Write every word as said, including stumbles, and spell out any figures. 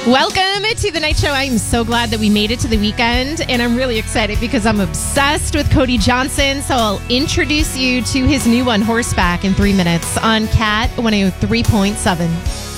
Welcome to the Night Show. I'm so glad that we made it to the weekend, and I'm really excited because I'm obsessed with Cody Johnson. So I'll introduce you to his new one, Horseback, in three minutes on Cat one oh three point seven.